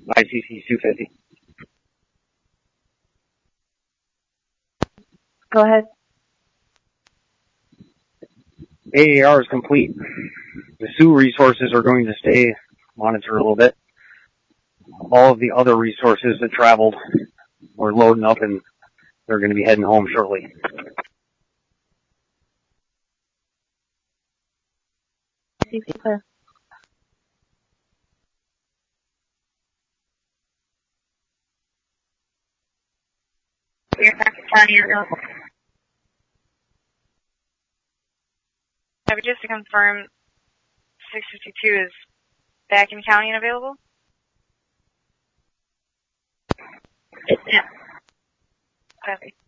ICC 250. Go ahead. AAR is complete. The Sioux resources are going to stay monitored a little bit. All of the other resources that traveled are loading up and they're going to be heading home shortly. CC clear. Just to confirm, 652 is back in county and available? Yeah. Copy.